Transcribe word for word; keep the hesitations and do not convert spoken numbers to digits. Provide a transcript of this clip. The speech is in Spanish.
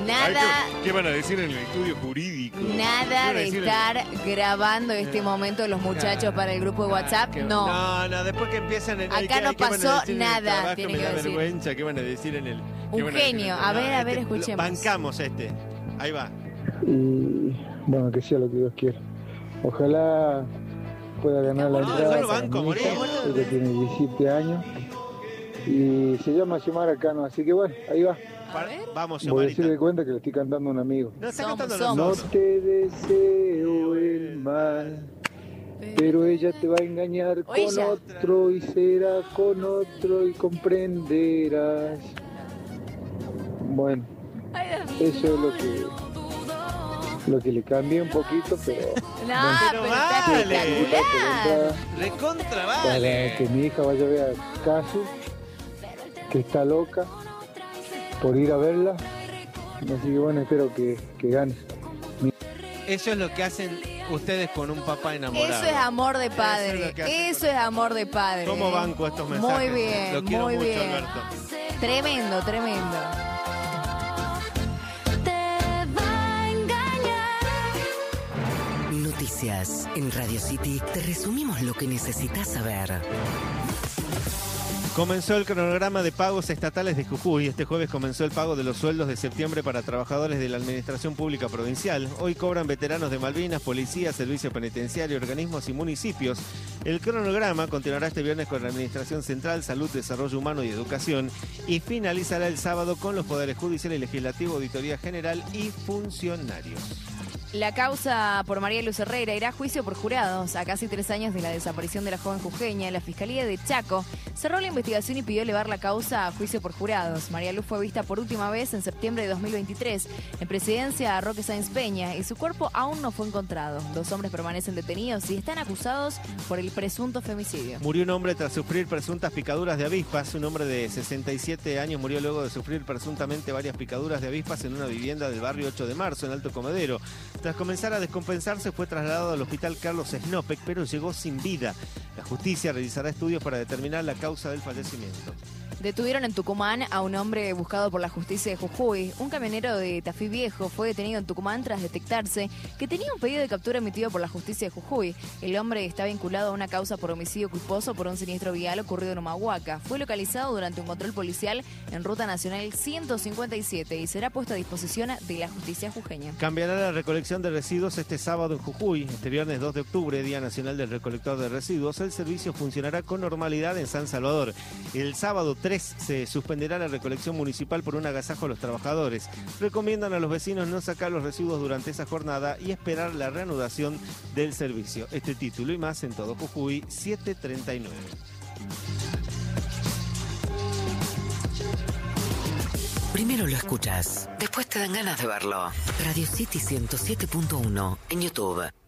Nada. ¿Qué, ¿Qué van a decir en el estudio jurídico? Nada de estar en... grabando este momento los muchachos claro, para el grupo de WhatsApp. Claro, no. No, no, después que empiezan en el. Acá no pasó nada, tiene me que da decir. vergüenza, ¿qué van a decir en el. Un genio. A ver, a ver, este, escuchemos. Bancamos este. Ahí va. Y bueno, que sea lo que Dios quiera. Ojalá pueda ganar la entrada. No, banco, mi hija, ella tiene diecisiete años y se llama Xiomara Cano, así que bueno, ahí va. Vamos, Xiomara. Voy a decirle cuenta que le estoy cantando a un amigo. No, está somos, cantando somos. No te deseo el mal, pero ella te va a engañar con ella. otro y será con otro y comprenderás. Bueno, eso es lo que lo que le cambié un poquito, pero no, bueno, pero, pero está vale. espectacular. Recontra para vale. que mi hija vaya a ver a Casu, que está loca por ir a verla, así que bueno, espero que, que gane. Eso es lo que hacen ustedes con un papá enamorado. Eso es amor de padre. Eso es lo que hacen Eso con- es amor de padre. ¿Cómo banco estos mensajes? Muy bien, Lo quiero muy mucho, bien. Alberto. Tremendo, tremendo. Noticias en Radio City. Te resumimos lo que necesitas saber. Comenzó el cronograma de pagos estatales de Jujuy. Este jueves comenzó el pago de los sueldos de septiembre para trabajadores de la Administración Pública Provincial. Hoy cobran veteranos de Malvinas, policía, servicio penitenciario, organismos y municipios. El cronograma continuará este viernes con la Administración Central, Salud, Desarrollo Humano y Educación y finalizará el sábado con los poderes judicial y legislativo, auditoría general y funcionarios. La causa por María Luz Herrera irá a juicio por jurados. A casi tres años de la desaparición de la joven jujeña, la Fiscalía de Chaco cerró la investigación y pidió elevar la causa a juicio por jurados. María Luz fue vista por última vez en septiembre de dos mil veintitrés en Presidencia Roque Sáenz Peña y su cuerpo aún no fue encontrado. Dos hombres permanecen detenidos y están acusados por el presunto femicidio. Murió un hombre tras sufrir presuntas picaduras de avispas. Un hombre de sesenta y siete años murió luego de sufrir presuntamente varias picaduras de avispas en una vivienda del barrio ocho de marzo, en Alto Comedero. Tras comenzar a descompensarse, fue trasladado al hospital Carlos Snopek, pero llegó sin vida. La justicia realizará estudios para determinar la causa del fallecimiento. Detuvieron en Tucumán a un hombre buscado por la justicia de Jujuy. Un camionero de Tafí Viejo fue detenido en Tucumán tras detectarse que tenía un pedido de captura emitido por la justicia de Jujuy. El hombre está vinculado a una causa por homicidio culposo por un siniestro vial ocurrido en Humahuaca. Fue localizado durante un control policial en Ruta Nacional ciento cincuenta y siete y será puesto a disposición de la justicia jujeña. Cambiará la recolección de residuos este sábado en Jujuy. Este viernes dos de octubre, Día Nacional del Recolector de Residuos, el servicio funcionará con normalidad en San Salvador. El sábado tres se suspenderá la recolección municipal por un agasajo a los trabajadores. Recomiendan a los vecinos no sacar los residuos durante esa jornada y esperar la reanudación del servicio. Este título y más en Todo Jujuy, siete treinta y nueve. Primero lo escuchas, después te dan ganas de verlo. Radio City ciento siete punto uno en YouTube.